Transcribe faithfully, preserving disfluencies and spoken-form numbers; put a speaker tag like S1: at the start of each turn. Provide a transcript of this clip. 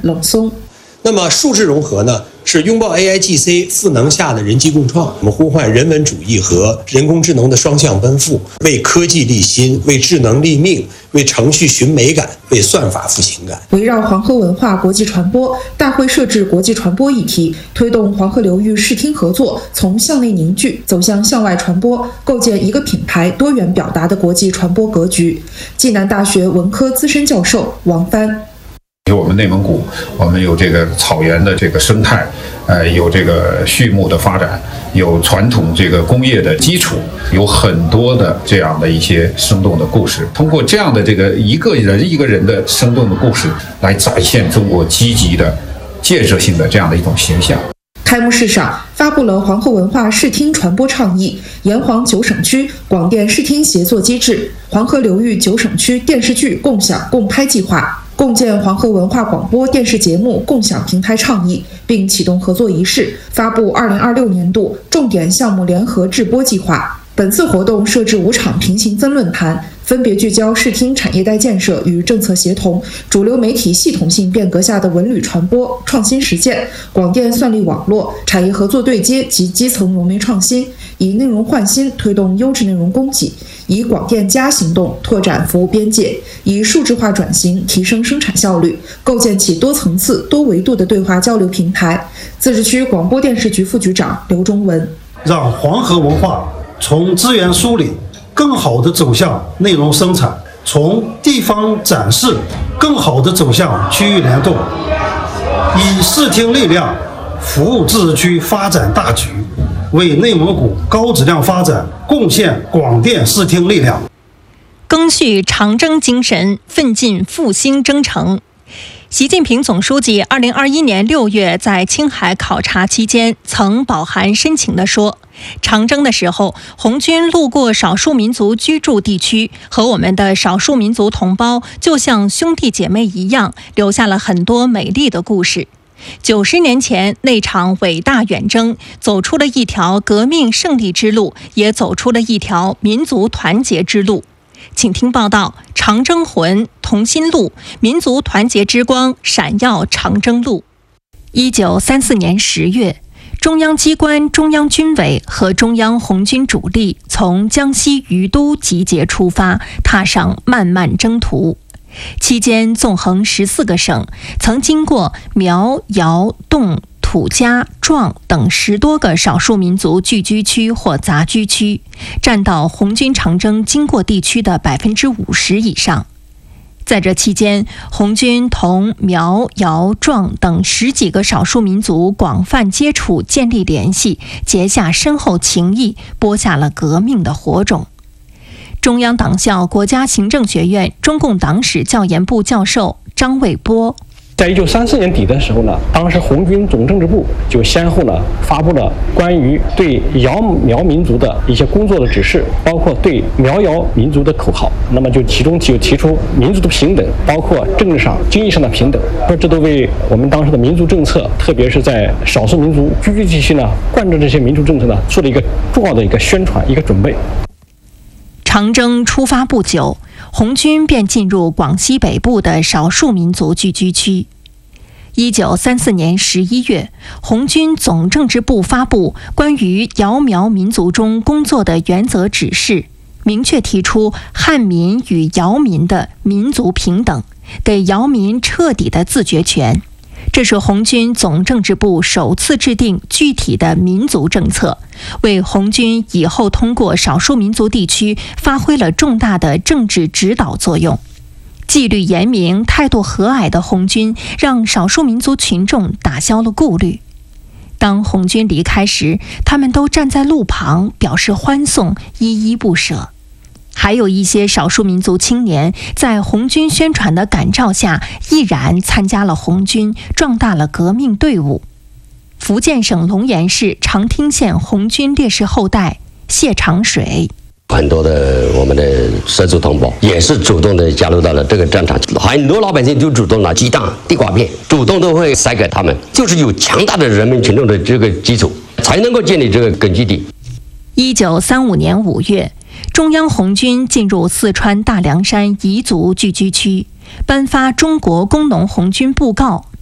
S1: 冷松。
S2: 那么数字融合呢，是拥抱 A I G C 赋能下的人机共创。我们呼唤人文主义和人工智能的双向奔赴，为科技立心，为智能立命，为程序寻美感，为算法赋情感。
S1: 围绕黄河文化国际传播，大会设置国际传播议题，推动黄河流域视听合作从向内凝聚走向向外传播，构建一个品牌多元表达的国际传播格局。暨南大学文科资深教授王帆。
S3: 有我们内蒙古，我们有这个草原的这个生态，呃，有这个畜牧的发展，有传统这个工业的基础，有很多的这样的一些生动的故事。通过这样的这个一个人一个人的生动的故事，来展现中国积极的、建设性的这样的一种形象。
S1: 开幕式上发布了黄河文化视听传播倡议、沿黄九省区广电视听协作机制、黄河流域九省区电视剧共享共拍计划。共建黄河文化广播电视节目共享平台倡议，并启动合作仪式，发布二零二六年度重点项目联合制播计划。本次活动设置五场平行分论坛，分别聚焦视听产业带建设与政策协同、主流媒体系统性变革下的文旅传播创新实践、广电算力网络、产业合作对接及基层融媒创新，以内容焕新推动优质内容供给，以广电加行动拓展服务边界，以数字化转型提升生产效率，构建起多层次、多维度的对话交流平台。自治区广播电视局副局长刘忠文，
S4: 让黄河文化从资源梳理更好地走向内容生产，从地方展示更好地走向区域联动，以视听力量服务自治区发展大局，为内蒙古高质量发展贡献广电视听力量。
S5: 赓续长征精神，奋进复兴征程。习近平总书记二零二一年六月在青海考察期间，曾饱含深情地说，长征的时候，红军路过少数民族居住地区，和我们的少数民族同胞就像兄弟姐妹一样，留下了很多美丽的故事。九十年前那场伟大远征，走出了一条革命胜利之路，也走出了一条民族团结之路。请听报道：长征魂，同心路，民族团结之光闪耀长征路。一九三四年十月，中央机关、中央军委和中央红军主力从江西于都集结出发，踏上漫漫征途。期间纵横十四个省，曾经过苗、瑶、侗、土家、壮等十多个少数民族聚居区或杂居区，占到红军长征经过地区的百分之五十以上。在这期间，红军同苗、瑶、壮等十几个少数民族广泛接触，建立联系，结下深厚情谊，播下了革命的火种。中央党校国家行政学院中共党史教研部教授张卫波，
S6: 在一九三四年底的时候呢，当时红军总政治部就先后呢发布了关于对瑶苗民族的一些工作的指示，包括对苗瑶民族的口号。那么就其中就提出民族的平等，包括政治上、经济上的平等。说这都为我们当时的民族政策，特别是在少数民族聚居地区呢，贯彻这些民族政策呢，做了一个重要的一个宣传、一个准备。
S5: 长征出发不久，红军便进入广西北部的少数民族聚居区。一九三四年十一月，红军总政治部发布关于瑶苗民族中工作的原则指示，明确提出汉民与瑶民的民族平等，给瑶民彻底的自决权。这是红军总政治部首次制定具体的民族政策，为红军以后通过少数民族地区发挥了重大的政治指导作用。纪律严明、态度和蔼的红军让少数民族群众打消了顾虑。当红军离开时，他们都站在路旁表示欢送，依依不舍。还有一些少数民族青年在红军宣传的感召下，毅然参加了红军，壮大了革命队伍。福建省龙岩市长汀县红军烈士后代谢长水，
S7: 很多的我们的畲族同胞也是主动的加入到了这个战场，很多老百姓就主动拿鸡蛋、地瓜片，主动都会塞给他们，就是有强大的人民群众的这个基础，才能够建立这个根据地。
S5: 一九三五年五月，中央红军进入四川大凉山彝族聚居区，颁发中国工农红军布告，